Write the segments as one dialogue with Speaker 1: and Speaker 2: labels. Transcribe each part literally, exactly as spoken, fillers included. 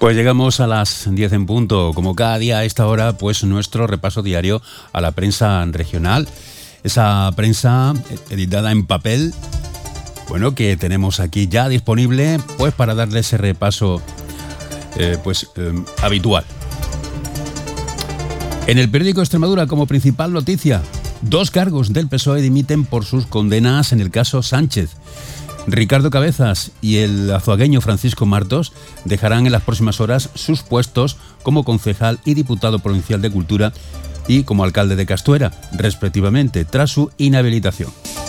Speaker 1: Pues llegamos a las diez en punto, como cada día a esta hora, pues nuestro repaso diario a la prensa regional, esa prensa editada en papel, bueno, que tenemos aquí ya disponible, pues para darle ese repaso, eh, pues eh, habitual. En el periódico Extremadura, como principal noticia, dos cargos del P S O E dimiten por sus condenas en el caso Sánchez. Ricardo Cabezas y el azuagueño Francisco Martos dejarán en las próximas horas sus puestos como concejal y diputado provincial de Cultura y como alcalde de Castuera, respectivamente, tras su inhabilitación.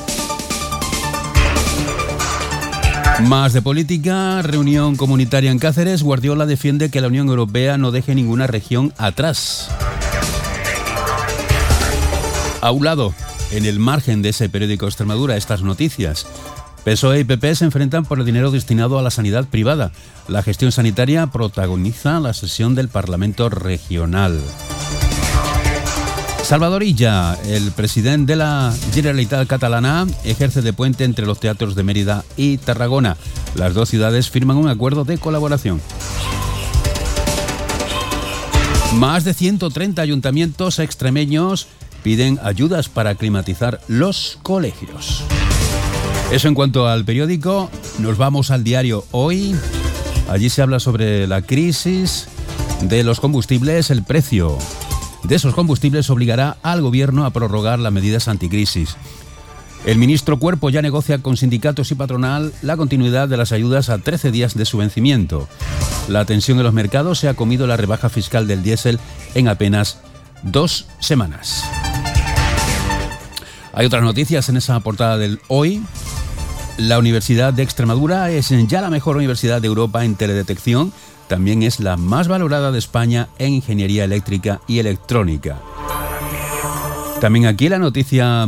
Speaker 1: Más de política, reunión comunitaria en Cáceres. Guardiola defiende que la Unión Europea no deje ninguna región atrás. A un lado, en el margen de ese periódico Extremadura, estas noticias. P S O E y P P se enfrentan por el dinero destinado a la sanidad privada. La gestión sanitaria protagoniza la sesión del Parlamento Regional. Salvador Illa, el presidente de la Generalitat Catalana, ejerce de puente entre los teatros de Mérida y Tarragona. Las dos ciudades firman un acuerdo de colaboración. Más de ciento treinta ayuntamientos extremeños piden ayudas para climatizar los colegios. Eso en cuanto al periódico. Nos vamos al diario Hoy. Allí se habla sobre la crisis de los combustibles. El precio de esos combustibles obligará al gobierno a prorrogar las medidas anticrisis. El ministro Cuerpo ya negocia con sindicatos y patronal la continuidad de las ayudas a trece días de su vencimiento. La tensión en los mercados se ha comido la rebaja fiscal del diésel en apenas dos semanas. Hay otras noticias en esa portada del Hoy. La Universidad de Extremadura es ya la mejor universidad de Europa en teledetección. También es la más valorada de España en ingeniería eléctrica y electrónica. También aquí la noticia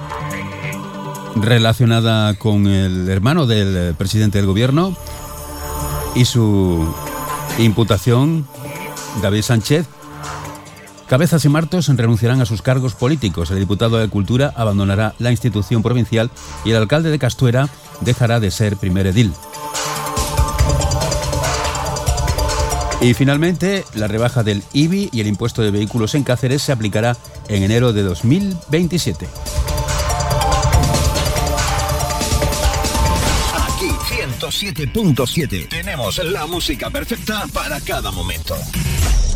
Speaker 1: relacionada con el hermano del presidente del gobierno y su imputación, David Sánchez. Cabezas y Martos renunciarán a sus cargos políticos. El diputado de Cultura abandonará la institución provincial y el alcalde de Castuera dejará de ser primer edil. Y finalmente, la rebaja del I B I y el impuesto de vehículos en Cáceres se aplicará en enero de dos mil veintisiete.
Speaker 2: Aquí, ciento siete punto siete. Tenemos la música perfecta para cada momento.